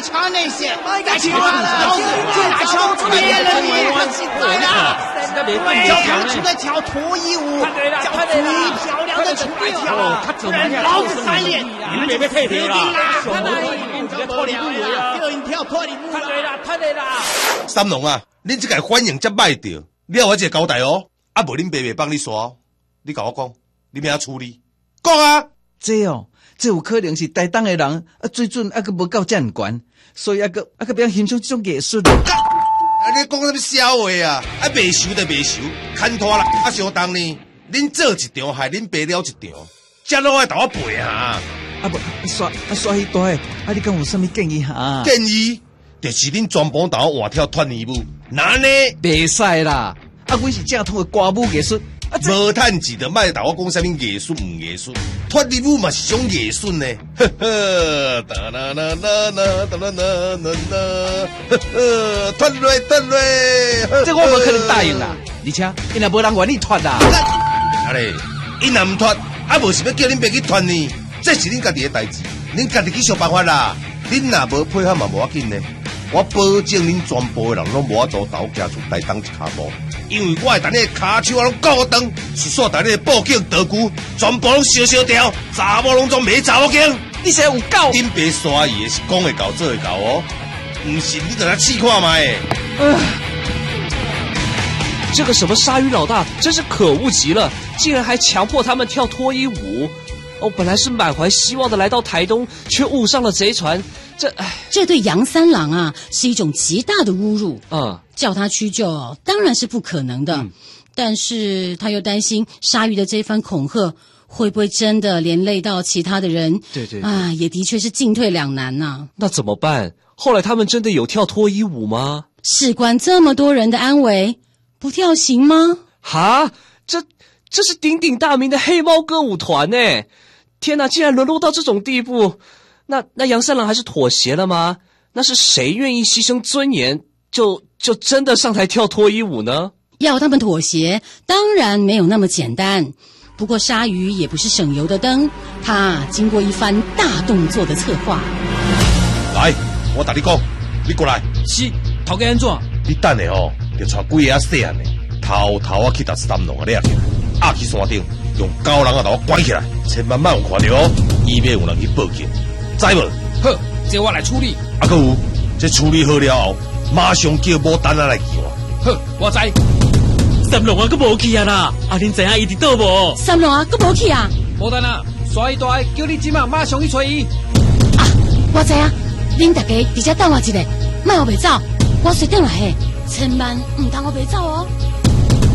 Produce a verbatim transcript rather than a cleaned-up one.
瞧那些，来瞧了，就来瞧别人你，来啦！对，就在瞧脱衣舞，叫最漂亮的出来跳，不然老子翻脸！ 你们别别退掉啦！ 看来你跳脱衣舞啊，就你跳脱衣舞啦！对啦，对啦！ 三龙啊，恁这个反应才歹着，你要我一个交代哦，啊无恁爸爸帮你刷，你甲我讲，你要怎处理？讲啊！ 这哦。这有可能是台东的人啊，水准啊，佫无够遮尔悬，所以啊，佫啊，佫不要欣赏这种艺术。 啊，你讲什么笑话啊？啊，未熟就未熟，牵拖啦，啊，相当呢。恁做一场，害恁赔了一场，这拢爱甲我背啊！ 啊不，刷啊刷迄段的，啊，你敢有啥物建议哈？ 建议就是恁全部甲我换跳脱衣舞，那呢？ 袂使啦！啊，阮是正统的歌舞艺术。 无趁钱就莫甲我讲啥物艺术唔艺术，脱衣舞嘛是种艺术呢。呵呵，哒啦啦啦啦哒啦啦啦啦，呵呵，脱落脱落。 这我无可能答应啦，而且因也无人愿意脱啦。 啊咧，因若唔脱，啊无是要叫恁爸去脱呢？这是恁家己的代志，恁家己去想办法啦。恁若无配合嘛无要紧呢。我保证恁全部的人拢无法度投家出台东一骹步。因为我会等你骹手啊拢搞我长，是说等你报警道具全部拢烧烧掉，查某拢总没查某警。 你是有够？ 恁爸刷伊是讲会到做会到哦，唔信你等下试看卖。 呃，这个什么鲨鱼老大真是可恶极了，竟然还强迫他们跳脱衣舞。哦，本来是满怀希望的来到台东，却误上了贼船。这这对杨三郎啊是一种极大的侮辱。 嗯， 叫他屈就当然是不可能的，嗯、但是他又担心鲨鱼的这番恐吓会不会真的连累到其他的人。 对 对, 对啊，也的确是进退两难呐、啊。 那怎么办？后来他们真的有跳脱衣舞吗？ 事关这么多人的安危，不跳行吗？ 哈，这这是鼎鼎大名的黑猫歌舞团耶！天哪，竟然沦落到这种地步！那那杨三郎还是妥协了吗？那是谁愿意牺牲尊严，就就真的上台跳脱衣舞呢？ 要他们妥协，当然没有那么简单。不过鲨鱼也不是省油的灯，他经过一番大动作的策划。 来，我跟你讲，你过来。 是，头家安怎？ 你等下哦，就带几个仔细汉的，偷偷啊去搭三龙啊掠起来，压去山顶，用高人啊把我关起来，千万莫有看到哦，以免有人去报警。知无？ 好，这我来处理。 啊，还有，这处理好了后，马上叫牡丹啊来救我。 好，我知。 三龙啊，佫无去啊啦！啊，恁知影伊伫倒无？ 三龙啊，佫无去啊！ 牡丹啊，刷伊大，叫你即马马上去找伊。 啊，我知啊，恁大家伫遮等我一下，莫后袂走，我随转来嘿，千万唔通我袂走哦。